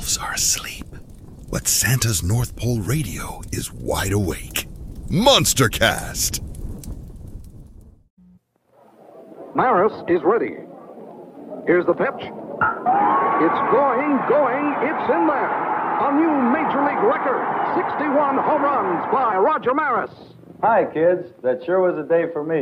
elves are asleep, but Santa's North Pole radio is wide awake. Monstercast! Maris is ready. Here's the pitch. It's going, it's in there. A new Major League record, 61 home runs by Roger Maris. Hi, kids. That sure was a day for me.